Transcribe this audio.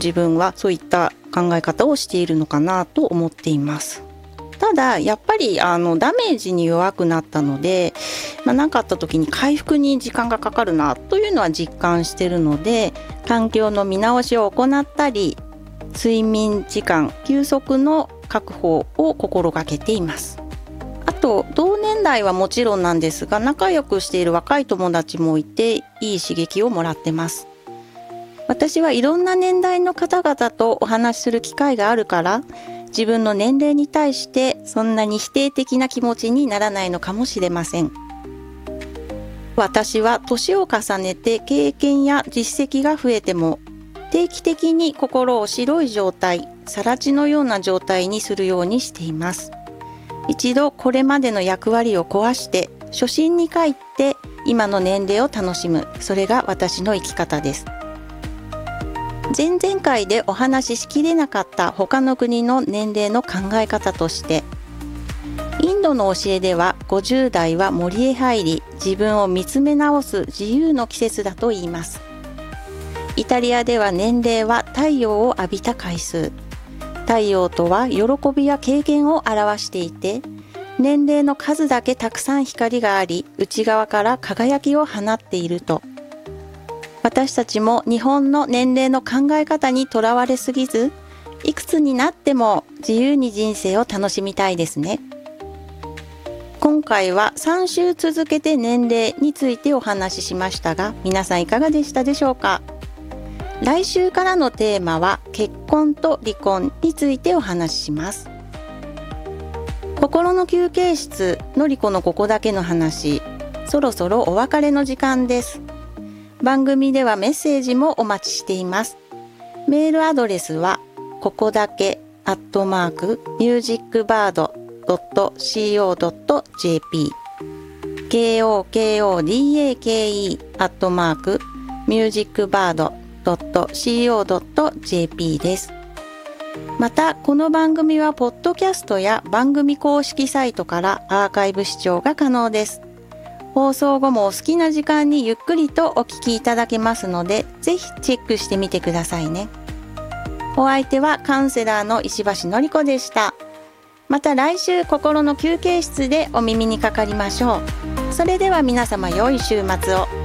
自分はそういった考え方をしているのかなと思っています。ただやっぱりダメージに弱くなったので、何かあった時に回復に時間がかかるなというのは実感しているので、環境の見直しを行ったり、睡眠時間休息の確保を心がけています。あと同年代はもちろんなんですが、仲良くしている若い友達もいて、いい刺激をもらってます。私はいろんな年代の方々とお話しする機会があるから、自分の年齢に対してそんなに否定的な気持ちにならないのかもしれません。私は年を重ねて経験や実績が増えても、定期的に心を白い状態、更地のような状態にするようにしています。一度これまでの役割を壊して初心に帰って今の年齢を楽しむ、それが私の生き方です。前々回でお話ししきれなかった他の国の年齢の考え方として、インドの教えでは50代は森へ入り自分を見つめ直す自由の季節だと言います。イタリアでは年齢は太陽を浴びた回数、太陽とは喜びや経験を表していて、年齢の数だけたくさん光があり内側から輝きを放っていると。私たちも日本の年齢の考え方にとらわれすぎず、いくつになっても自由に人生を楽しみたいですね。今回は3週続けて年齢についてお話ししましたが、皆さんいかがでしたでしょうか。来週からのテーマは結婚と離婚についてお話しします。心の休憩室のりこのここだけの話、そろそろお別れの時間です。番組ではメッセージもお待ちしています。メールアドレスはここだけ@musicbird.co.jp kokodake@musicbird.co.jp です。またこの番組はポッドキャストや番組公式サイトからアーカイブ視聴が可能です。放送後もお好きな時間にゆっくりとお聞きいただけますので、ぜひチェックしてみてくださいね。お相手はカウンセラーの石橋のりこでした。また来週心の休憩室でお耳にかかりましょう。それでは皆様良い週末を。